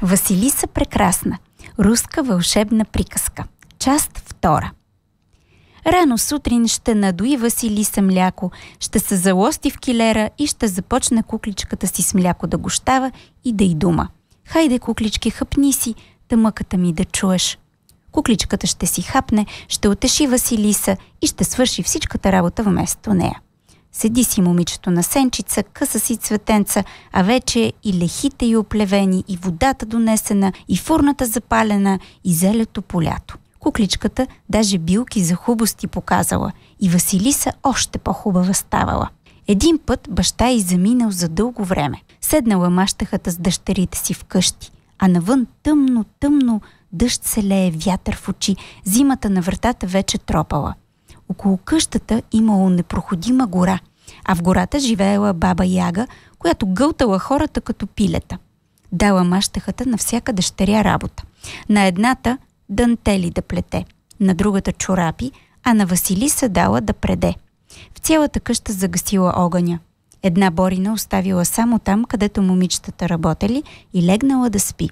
Василиса прекрасна. Руска вълшебна приказка. Част 2. Рано сутрин ще надуи Василиса мляко, ще се залости в килера и ще започне кукличката си с мляко да гощава и да й дума. Хайде, куклички, хъпни си, тъмъката ми да чуеш. Кукличката ще си хапне, ще утеши Василиса и ще свърши всичката работа вместо нея. Седи си момичето на сенчица, къса си цветенца, а вече и лехите й оплевени, и водата донесена, и фурната запалена, и зелето полято. Кукличката даже билки за хубости показала и Василиса още по-хубава ставала. Един път баща й заминал за дълго време. Седнала мащахата с дъщерите си вкъщи, а навън тъмно, дъжд се лее, вятър в очи, зимата на вратата вече тропала. Около къщата имало непроходима гора, а в гората живеела баба Яга, която гълтала хората като пилета. Дала мащахата на всяка дъщеря работа. На едната дантели да плете, на другата чорапи, а на Василиса дала да преде. В цялата къща загасила огъня. Една Борина оставила само там, където момичетата работели, и легнала да спи.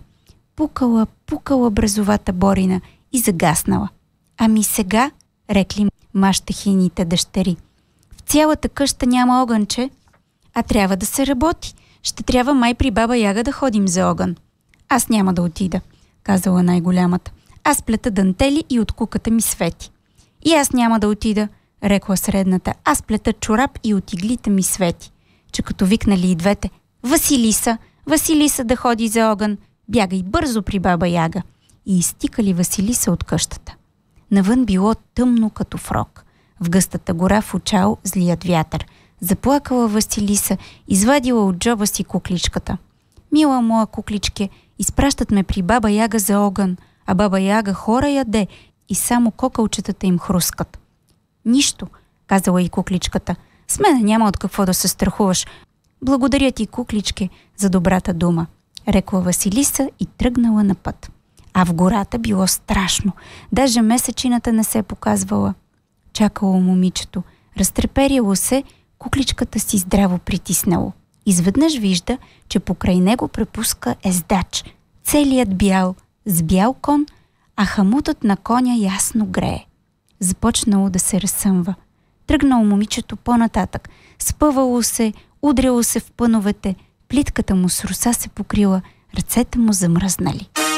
Пукала брезовата Борина и загаснала. Ами сега, рекли мащахините дъщери, в цялата къща няма огънче, а трябва да се работи. Ще трябва май при баба Яга да ходим за огън. Аз няма да отида, казала най-голямата. Аз плета дантели и от куката ми свети. И аз няма да отида, рекла средната. Аз плета чорап и от иглите ми свети. Че като викнали и двете: Василиса, Василиса да ходи за огън, бягай бързо при баба Яга. И изтикали Василиса от къщата. Навън било тъмно като фрок. В гъстата гора фучал злият вятър. Заплакала Василиса, извадила от джоба си кукличката. Мила моя кукличке, изпращат ме при баба Яга за огън, а баба Яга хора яде и само кокълчетата им хрускат. Нищо, казала и кукличката. С мене няма от какво да се страхуваш. Благодаря ти, кукличке, за добрата дума, рекла Василиса и тръгнала на път. А в гората било страшно. Даже месечината не се показвала. Чакало момичето. Разтреперило се, кукличката си здраво притиснало. Изведнъж вижда, че покрай него препуска ездач. Целият бял, с бял кон, а хамутът на коня ясно грее. Започнало да се разсъмва. Тръгнало момичето по-нататък. Спъвало се, удряло се в пъновете, плитката му с роса се покрила, ръцете му замръзнали.